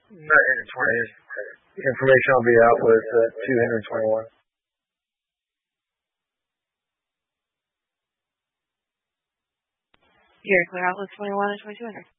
Not here in 20 years. Information will be out with 221. You're clear out with 21 and 2200.